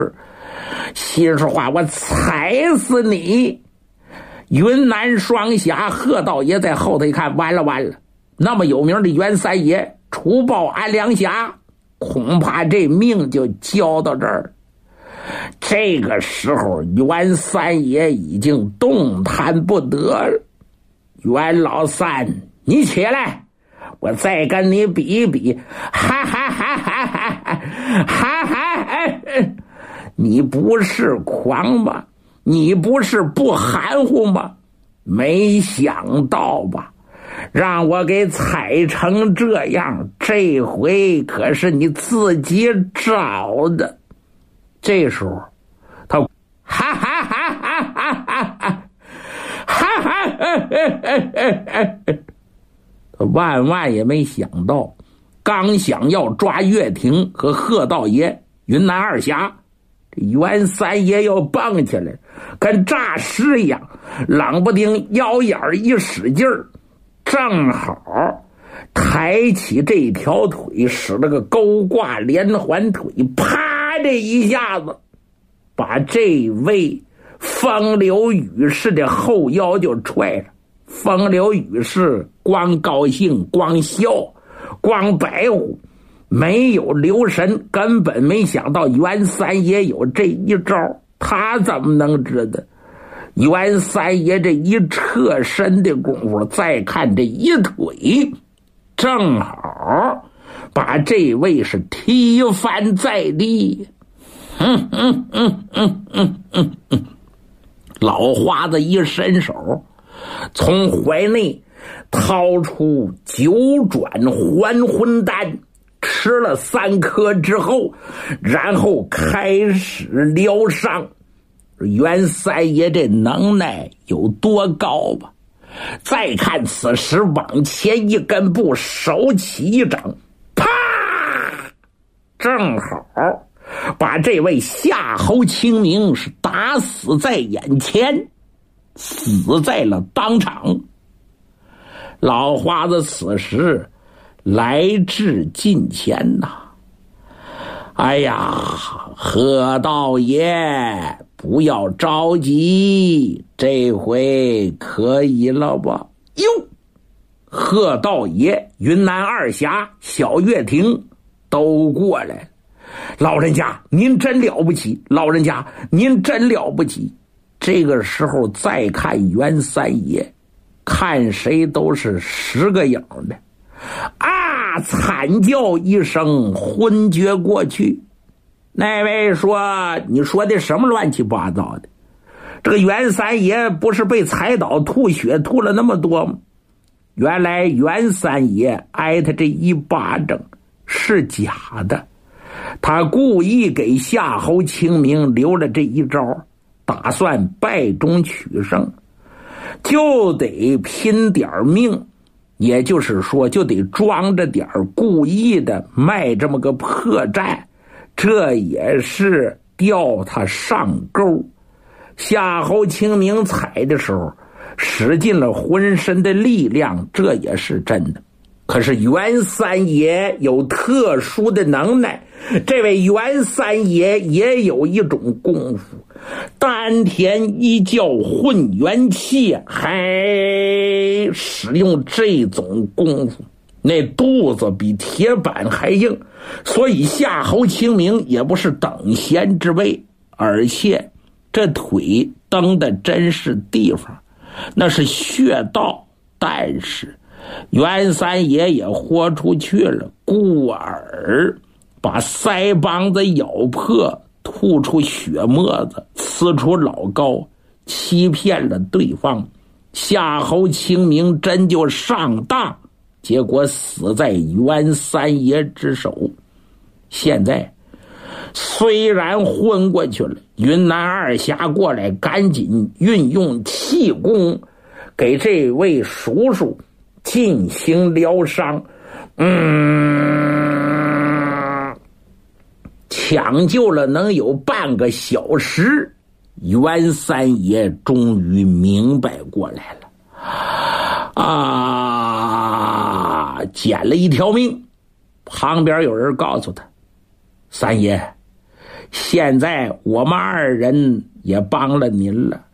心说话，我踩死你！云南双侠贺道爷在后头一看，完了完了，那么有名的袁三爷除暴安良侠，恐怕这命就交到这儿。这个时候袁三爷已经动弹不得了。袁老三，你起来，我再跟你比一比！哈哈哈哈哈哈哈哈！你不是狂吗？你不是不含糊吗？没想到吧，让我给踩成这样，这回可是你自己找的。这时候他哈哈哈哈哈哈哈哈，他万也没想到，刚想要抓岳霆和贺道爷云南二侠，这袁三爷又蹦起来，跟诈尸一样，冷不丁腰眼一使劲儿，正好抬起这条腿，使了个勾挂连环腿，啪！这一下子把这位风流雨士的后腰就踹了。风流雨士光高兴光笑光白呼，没有留神，根本没想到袁三爷有这一招，他怎么能知道？袁三爷这一侧身的功夫，再看这一腿，正好把这位是踢翻在地。老花子一伸手，从怀内掏出9转还魂丹，吃了3颗之后，然后开始疗伤。袁三爷这能耐有多高吧？再看此时往前一根步，手起一掌，啪！正好把这位夏侯清明是打死在眼前，死在了当场。老花子此时来至近前呐，哎呀，贺道爷不要着急，这回可以了吧？哟，贺道爷、云南二侠、小岳霆都过来了。老人家您真了不起，老人家您真了不起。这个时候再看袁三爷，看谁都是10个影的啊！惨叫一声，昏厥过去。那位说，你说的什么乱七八糟的？这个袁三爷不是被踩倒吐血吐了那么多吗？原来袁三爷挨他这一巴掌是假的，他故意给夏侯清明留了这一招，打算败中取胜，就得拼点命，也就是说就得装着点故意的卖这么个破绽，这也是钓他上钩。夏侯清明踩的时候使尽了浑身的力量，这也是真的。可是袁三爷有特殊的能耐，这位袁三爷也有一种功夫，丹田一叫混元气，还使用这种功夫，那肚子比铁板还硬，所以夏侯清明也不是等闲之辈，而且这腿蹬的真是地方，那是穴道。但是袁三爷也豁出去了，故而把腮帮子咬破，吐出血沫子，呲出老高，欺骗了对方。夏侯清明真就上当，结果死在袁三爷之手。现在虽然昏过去了，云南二侠过来赶紧运用气功给这位叔叔进行疗伤，抢救了能有半个小时，袁三爷终于明白过来了啊，捡了一条命。旁边有人告诉他，三爷， 现在我们二人也帮了您了，